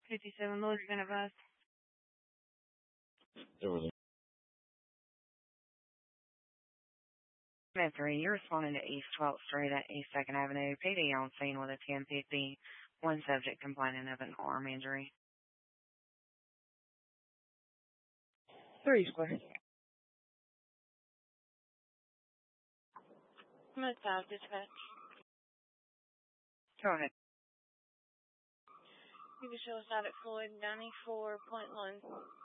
57 Lord, you're going to advise. Over there. Command 3, you're responding to East 12th Street at East 2nd Avenue. PD on scene with a 1050. One subject complaining of an arm injury. 3 square. I'm going to stop dispatch. Go ahead. You can show us out at Floyd 94.1.